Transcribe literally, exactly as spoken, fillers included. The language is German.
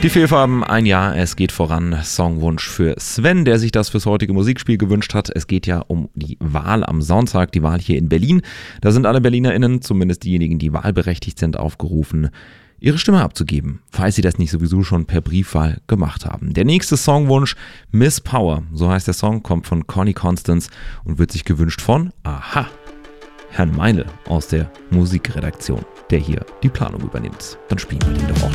Die Fehlfarben, ein Jahr, es geht voran. Songwunsch für Sven, der sich das fürs heutige Musikspiel gewünscht hat. Es geht ja um die Wahl am Sonntag, die Wahl hier in Berlin. Da sind alle BerlinerInnen, zumindest diejenigen, die wahlberechtigt sind, aufgerufen, ihre Stimme abzugeben, falls sie das nicht sowieso schon per Briefwahl gemacht haben. Der nächste Songwunsch, Miss Power, so heißt der Song, kommt von Connie Constance und wird sich gewünscht von, aha, Herrn Meindl aus der Musikredaktion, der hier die Planung übernimmt. Dann spielen wir den doch auch.